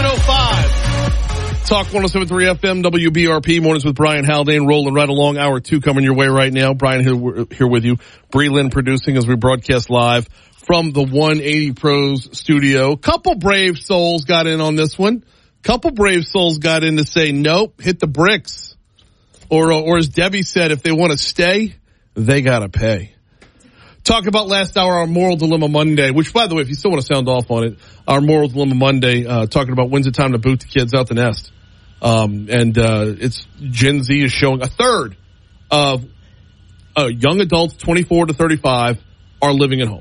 7:05. Talk 107.3 FM, WBRP, Mornings with Brian Haldane, rolling right along. Hour 2 coming your way right now. Brian here with you. Bree Lynn producing as we broadcast live from the 180 Pros studio. Couple brave souls got in on this one. Couple brave souls got in to say, nope, hit the bricks. Or as Debbie said, if they want to stay, they got to pay. Talk about last hour, our Moral Dilemma Monday, which, by the way, if you still want to sound off on it, our Moral Dilemma Monday, talking about when's it time to boot the kids out the nest. It's Gen Z is showing a third of young adults 24 to 35 are living at home.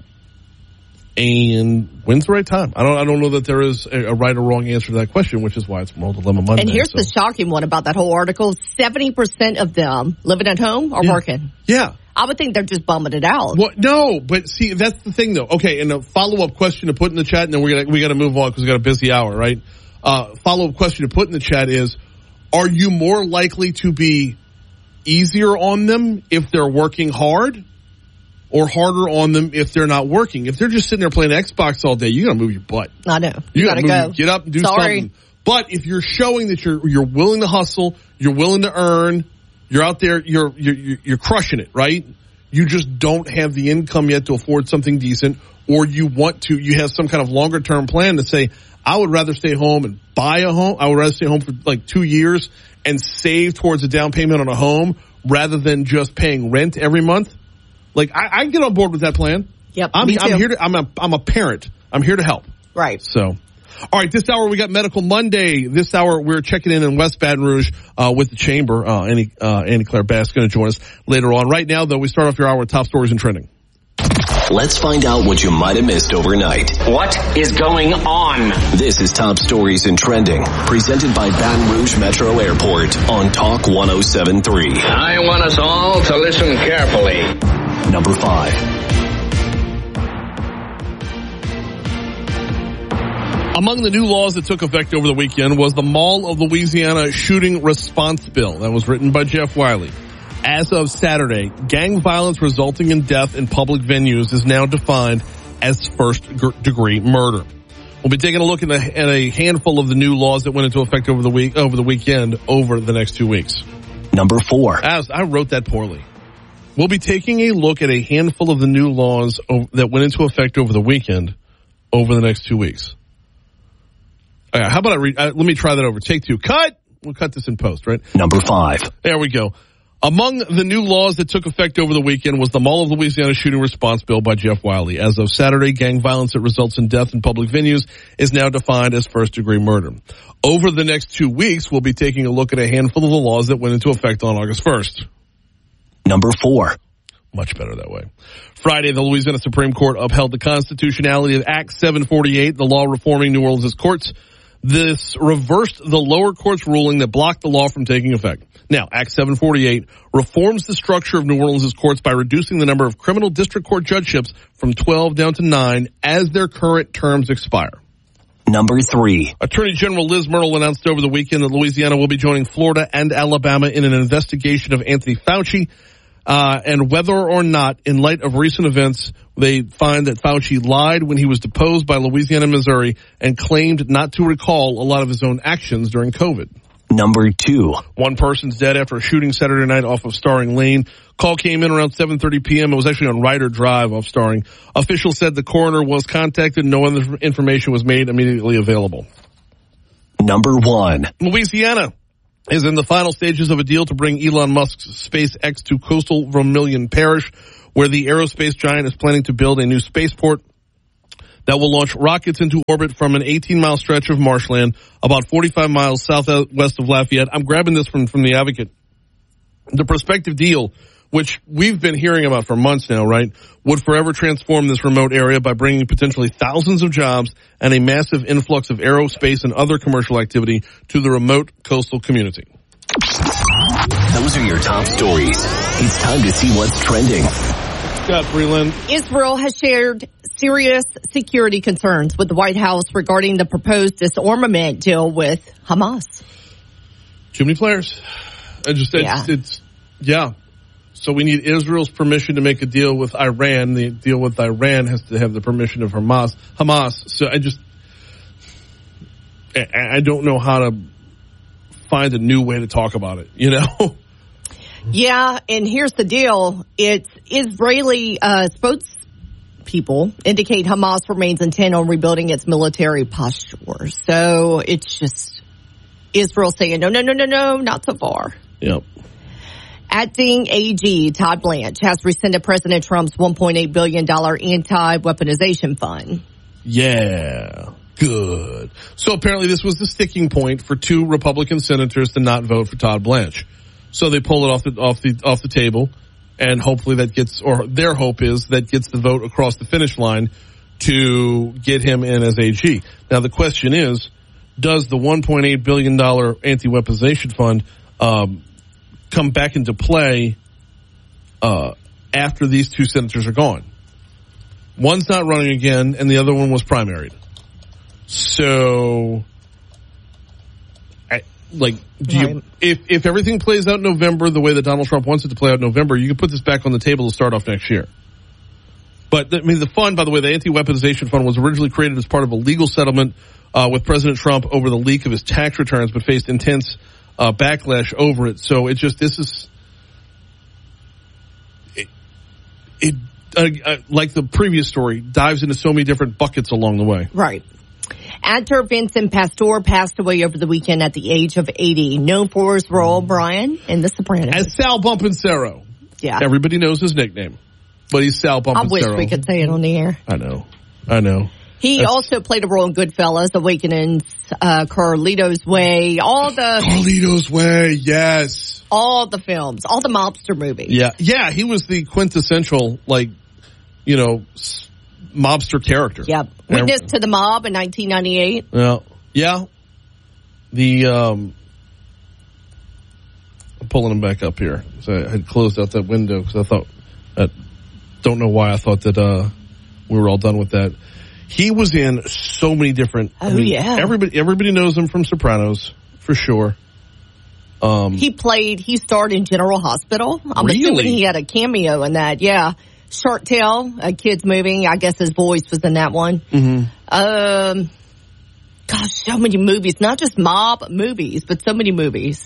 And when's the right time? I don't know that there is a right or wrong answer to that question, which is why it's Moral Dilemma Monday. And here's the shocking one about that whole article. 70% of them living at home are working. Yeah. I would think they're just bumming it out. Well, no, but see, that's the thing, though. Okay, and a follow-up question to put in the chat, and then we got to move on because we got a busy hour, right? Follow-up question to put in the chat is, are you more likely to be easier on them if they're working hard or harder on them if they're not working? If they're just sitting there playing Xbox all day, you got to move your butt. I know. You got to go. Get up and do something. But if you're showing that you're willing to hustle, you're willing to earn, you're out there, you're crushing it, right? You just don't have the income yet to afford something decent, or you have some kind of longer term plan to say, I would rather stay home and buy a home. I would rather stay home for like 2 years and save towards a down payment on a home rather than just paying rent every month. Like I can get on board with that plan. Yep. I'm here to. I'm a parent. I'm here to help. Right. So. All right, this hour we got Medical Monday. This hour we're checking in West Baton Rouge with the Chamber. Annie Claire Bass going to join us later on. Right now, though, we start off your hour with top stories and trending. Let's find out what you might have missed overnight. What is going on? This is Top Stories and Trending, presented by Baton Rouge Metro Airport on Talk 107.3. I want us all to listen carefully. Number 5. Among the new laws that took effect over the weekend was the Mall of Louisiana Shooting Response Bill that was written by Jeff Wiley. As of Saturday, gang violence resulting in death in public venues is now defined as first-degree murder. We'll be taking a look at a handful of the new laws that went into effect over the weekend over the next 2 weeks. Number 4. I wrote that poorly. We'll be taking a look at a handful of the new laws that went into effect over the weekend over the next 2 weeks. How about let me try that over. Take 2. Cut! We'll cut this in post, right? Number 5. There we go. Among the new laws that took effect over the weekend was the Mall of Louisiana Shooting Response Bill by Jeff Wiley. As of Saturday, gang violence that results in death in public venues is now defined as first-degree murder. Over the next 2 weeks, we'll be taking a look at a handful of the laws that went into effect on August 1st. Number 4. Much better that way. Friday, the Louisiana Supreme Court upheld the constitutionality of Act 748, the law reforming New Orleans' courts. This reversed the lower court's ruling that blocked the law from taking effect. Now, Act 748 reforms the structure of New Orleans' courts by reducing the number of criminal district court judgeships from 12 down to 9 as their current terms expire. Number 3. Attorney General Liz Myrtle announced over the weekend that Louisiana will be joining Florida and Alabama in an investigation of Anthony Fauci. And whether or not, in light of recent events, they find that Fauci lied when he was deposed by Louisiana and Missouri and claimed not to recall a lot of his own actions during COVID. Number 2. One person's dead after a shooting Saturday night off of Starring Lane. Call came in around 7:30 p.m. It was actually on Ryder Drive off Starring. Officials said the coroner was contacted. No other information was made immediately available. Number 1. Louisiana is in the final stages of a deal to bring Elon Musk's SpaceX to coastal Vermilion Parish, where the aerospace giant is planning to build a new spaceport that will launch rockets into orbit from an 18-mile stretch of marshland about 45 miles southwest of Lafayette. I'm grabbing this from The Advocate. The prospective deal, which we've been hearing about for months now, right, would forever transform this remote area by bringing potentially thousands of jobs and a massive influx of aerospace and other commercial activity to the remote coastal community. Those are your top stories. It's time to see what's trending. Got Breland. Israel has shared serious security concerns with the White House regarding the proposed disarmament deal with Hamas. Too many players. Yeah. So we need Israel's permission to make a deal with Iran. The deal with Iran has to have the permission of Hamas. So I don't know how to find a new way to talk about it, you know? Yeah, and here's the deal. It's Israeli spokespeople indicate Hamas remains intent on rebuilding its military posture. So it's just Israel saying, no, not so far. Yep. Acting AG Todd Blanche has rescinded President Trump's $1.8 billion anti-weaponization fund. Yeah, good. So apparently this was the sticking point for 2 Republican senators to not vote for Todd Blanche. So they pull it off the table, and hopefully that gets, or their hope is that gets the vote across the finish line to get him in as AG. Now the question is, does the $1.8 billion anti-weaponization fund come back into play after these 2 senators are gone? One's not running again, and the other one was primaried. So, if everything plays out in November the way that Donald Trump wants it to play out in November, you can put this back on the table to start off next year. But, the fund, by the way, the anti-weaponization fund was originally created as part of a legal settlement with President Trump over the leak of his tax returns, but faced intense backlash over it. So like the previous story, dives into so many different buckets along the way. Right. Actor Vincent Pastore passed away over the weekend at the age of 80, known for his role, Brian, in The Sopranos. As Sal Bumpensero. Yeah. Everybody knows his nickname, but he's Sal Bumpensero. I wish we could say it on the air. I know. He also played a role in Goodfellas, Awakenings, Carlito's Way, Carlito's Way, yes. All the films, all the mobster movies. Yeah, he was the quintessential, mobster character. Yep. Witness to the Mob in 1998. Yeah. I'm pulling him back up here. So I had closed out that window because I thought, don't know why I thought that we were all done with that. He was in so many different. Yeah. Everybody knows him from Sopranos for sure. He starred in General Hospital. I'm assuming he had a cameo in that. Yeah. Shark Tale, a kid's movie. I guess his voice was in that one. Mm-hmm. Gosh, so many movies. Not just mob movies, but so many movies.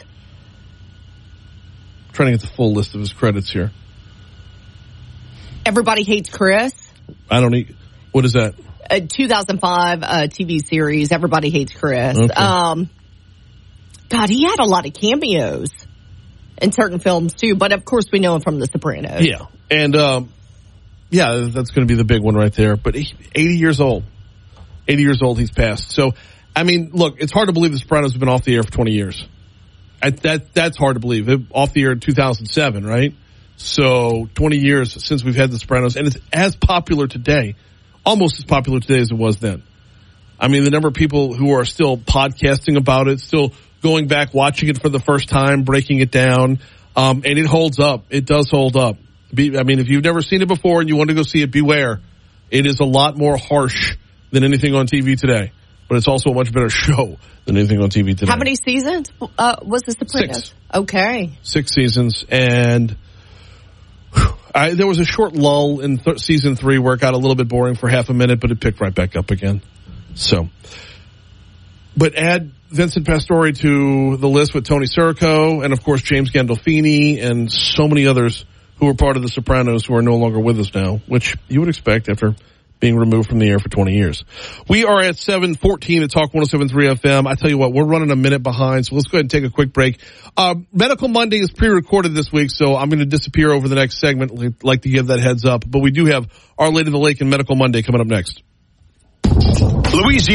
I'm trying to get the full list of his credits here. Everybody Hates Chris. What is that? A 2005 TV series, Everybody Hates Chris. Okay. God, he had a lot of cameos in certain films, too. But, of course, we know him from The Sopranos. Yeah. And, that's going to be the big one right there. But 80 years old. 80 years old, he's passed. So, look, it's hard to believe The Sopranos have been off the air for 20 years. That's hard to believe. Off the air in 2007, right? So 20 years since we've had The Sopranos, and it's as popular today, almost as popular today as it was then. The number of people who are still podcasting about it, still going back, watching it for the first time, breaking it down, and it holds up. It does hold up. If you've never seen it before and you want to go see it, beware. It is a lot more harsh than anything on TV today, but it's also a much better show than anything on TV today. How many seasons was The Sopranos? 6. Okay. 6 seasons, and there was a short lull in season 3 where it got a little bit boring for half a minute, but it picked right back up again. So, but add Vincent Pastore to the list with Tony Sirico and, of course, James Gandolfini and so many others who were part of The Sopranos who are no longer with us now, which you would expect after being removed from the air for 20 years. We are at 7:14 at Talk 107.3 FM. I tell you what, we're running a minute behind, so let's go ahead and take a quick break. Medical Monday is pre-recorded this week, so I'm going to disappear over the next segment. I'd like to give that heads up. But we do have Our Lady of the Lake and Medical Monday coming up next. Louisiana.